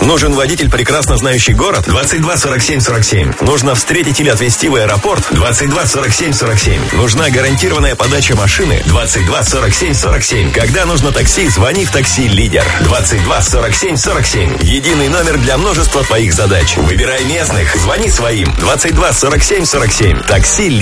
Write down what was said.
Нужен водитель, прекрасно знающий город? 22 47 47. Нужно встретить или отвезти в аэропорт? 22 47 47. Нужна гарантированная подача машины? 22 47 47. Когда нужно такси, звони в такси «Лидер». 22 47 47. Единый номер для множества твоих задач. Выбирай местных, звони своим. 22 47 47. Такси «Лидер».